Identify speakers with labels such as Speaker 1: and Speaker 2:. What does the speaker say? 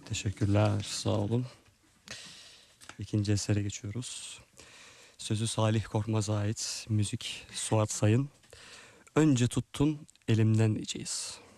Speaker 1: Teşekkürler, sağ olun. İkinci esere geçiyoruz. Sözü Salih Korkmaz'a ait, müzik Suat Sayın. Önce tuttun elimden diyeceğiz.